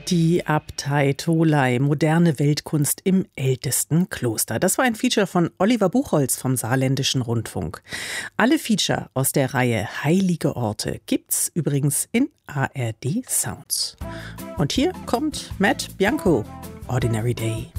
Die Abtei Tholey, moderne Weltkunst im ältesten Kloster. Das war ein Feature von Oliver Buchholz vom Saarländischen Rundfunk. Alle Feature aus der Reihe Heilige Orte gibt's übrigens in ARD Sounds. Und hier kommt Matt Bianco, Ordinary Day.